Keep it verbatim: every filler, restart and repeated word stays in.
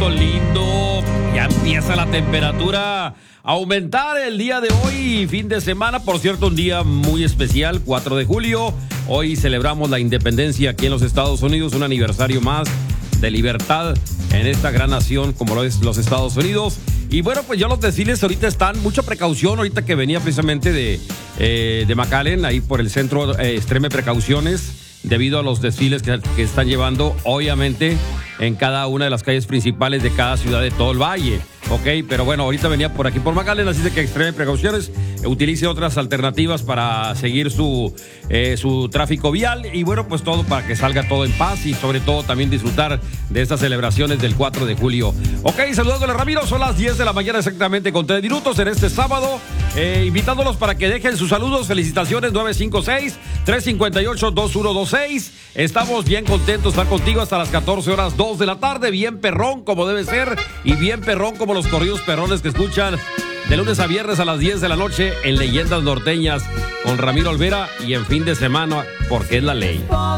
público lindo. Ya empieza la temperatura a aumentar el día de hoy, fin de semana. Por cierto, un día muy especial, cuatro de julio. Hoy celebramos la independencia aquí en los Estados Unidos, un aniversario más de libertad en esta gran nación como lo es los Estados Unidos. Y bueno, pues ya los desfiles ahorita están, mucha precaución, ahorita que venía precisamente de, eh, de McAllen, ahí por el centro, eh, extreme precauciones, debido a los desfiles que, que están llevando, obviamente, en cada una de las calles principales de cada ciudad de todo el valle. Ok, pero bueno, ahorita venía por aquí por McAllen, así de que extreme precauciones, utilice otras alternativas para seguir su, eh, su tráfico vial y bueno, pues todo para que salga todo en paz y sobre todo también disfrutar de estas celebraciones del cuatro de julio. Ok, saludándole Ramiro, son las diez de la mañana exactamente con tres minutos en este sábado, eh, invitándolos para que dejen sus saludos, felicitaciones nueve cinco seis, tres cinco ocho, dos uno dos seis. Estamos bien contentos de estar contigo hasta las catorce horas dos de la tarde, bien perrón como debe ser y bien perrón como los corridos perrones que escuchan de lunes a viernes a las diez de la noche en Leyendas Norteñas con Ramiro Olvera y en fin de semana porque es la ley.